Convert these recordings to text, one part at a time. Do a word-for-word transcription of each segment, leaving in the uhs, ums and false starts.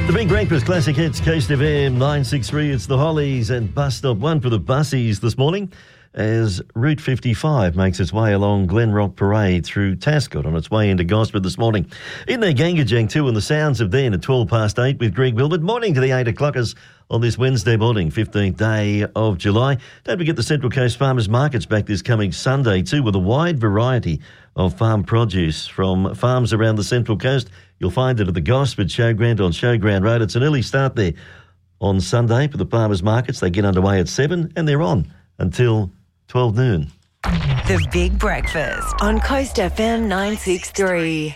The Big Breakfast Classic hits, Coast F M nine sixty-three. It's the Hollies and Bus Stop one for the bussies this morning as Route fifty-five makes its way along Glenrock Parade through Tascott on its way into Gosford this morning. In there, Gangajang two and the sounds of then at twelve past eight with Greg Wilbert. Morning to the eight o'clockers on this Wednesday morning, fifteenth day of July. Don't forget the Central Coast Farmers Market's back this coming Sunday too, with a wide variety of farm produce from farms around the Central Coast. You'll find it at the Gosford Showground on Showground Road. It's an early start there on Sunday for the farmers markets. They get underway at seven and they're on until twelve noon. The Big Breakfast on Coast F M nine sixty-three.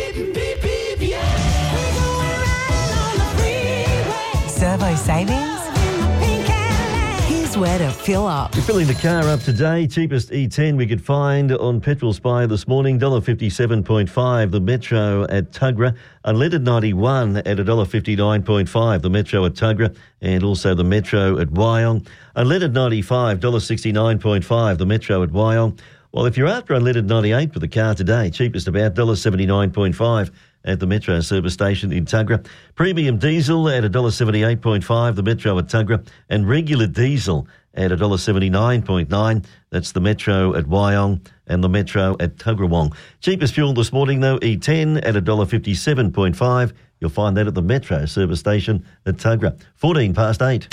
Servo savings? Here's where to fill up. You're filling the car up today. Cheapest E ten we could find on Petrol Spy this morning, one dollar fifty-seven point five. The Metro at Tuggerah. Unleaded ninety-one at one dollar fifty-nine point five. The Metro at Tuggerah and also the Metro at Wyong. Unleaded ninety-five, one dollar sixty-nine point five. The Metro at Wyong. Well, if you're after unleaded ninety-eight for the car today, cheapest about one dollar seventy-nine point five at the Metro service station in Tuggerah. Premium diesel at one dollar seventy-eight point five, the Metro at Tuggerah. And regular diesel at one dollar seventy-nine point nine. That's the Metro at Wyong and the Metro at Tuggerawong. Cheapest fuel this morning, though, E ten at one dollar fifty-seven point five. You'll find that at the Metro service station at Tuggerah. fourteen past eight.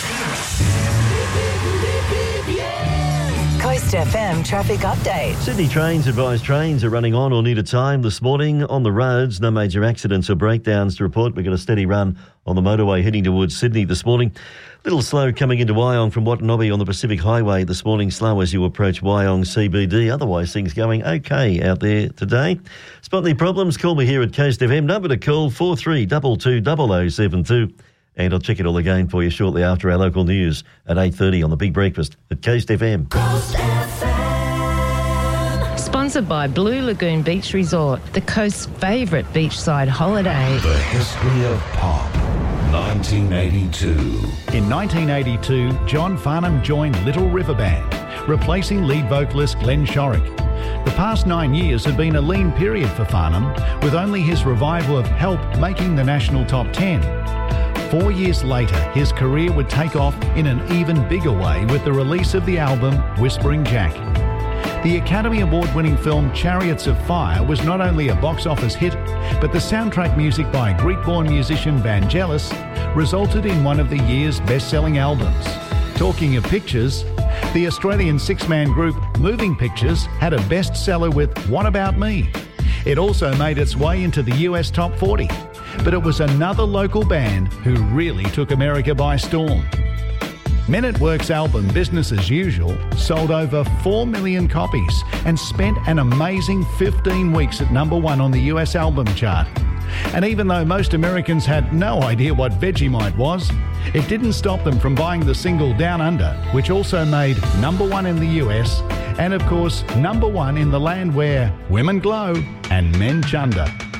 Coast F M traffic update. Sydney Trains advise trains are running on or near to time this morning on the roads. No major accidents or breakdowns to report. We've got a steady run on the motorway heading towards Sydney this morning. Little slow coming into Wyong from Watanabe on the Pacific Highway this morning. Slow as you approach Wyong C B D. Otherwise, things going okay out there today. Spot any problems? Call me here at Coast F M. Number to call four three two two zero zero seven two. And I'll check it all again for you shortly after our local news at eight thirty on the Big Breakfast at Coast F M. Coast F M. Sponsored by Blue Lagoon Beach Resort, the coast's favourite beachside holiday. The history of pop. nineteen eighty-two. In nineteen eighty-two, John Farnham joined Little River Band, replacing lead vocalist Glenn Shorrock. The past nine years had been a lean period for Farnham, with only his revival of Help making the national top ten. Four years later, his career would take off in an even bigger way with the release of the album Whispering Jack. The Academy Award-winning film Chariots of Fire was not only a box office hit, but the soundtrack music by Greek-born musician Vangelis resulted in one of the year's best-selling albums. Talking of pictures, the Australian six-man group Moving Pictures had a bestseller with What About Me? It also made its way into the U S top forty, but it was another local band who really took America by storm. Men at Work's album Business As Usual sold over four million copies and spent an amazing fifteen weeks at number one on the U S album chart. And even though most Americans had no idea what Vegemite was, it didn't stop them from buying the single Down Under, which also made number one in the U S and, of course, number one in the land where women glow and men chunder.